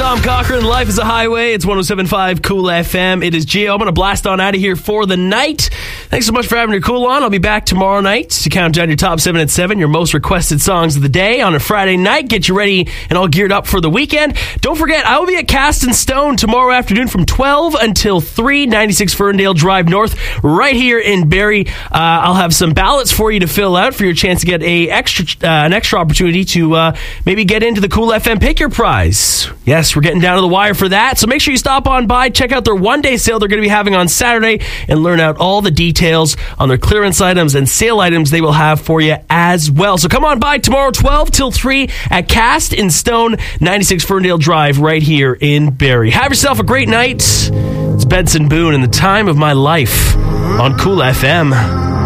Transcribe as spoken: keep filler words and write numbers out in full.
Tom Cochran, Life is a Highway. It's one oh seven point five Cool F M. It is Gio. I'm going to blast on out of here for the night. Thanks so much for having your cool on. I'll be back tomorrow night to count down your top seven at seven, your most requested songs of the day on a Friday night. Get you ready and all geared up for the weekend. Don't forget, I will be at Cast and Stone tomorrow afternoon from twelve until three, ninety-six Ferndale Drive North, right here in Barrie. Uh, I'll have some ballots for you to fill out for your chance to get a extra, uh, an extra opportunity to uh, maybe get into the Cool F M Pick Your Prize. Yes, we're getting down to the wire for that. So make sure you stop on by, check out their one-day sale they're going to be having on Saturday, and learn out all the details on their clearance items and sale items they will have for you as well. So come on by tomorrow, twelve till three at Cast in Stone, ninety-six Ferndale Drive, right here in Barrie. Have yourself a great night. It's Benson Boone and the time of my life on Cool F M.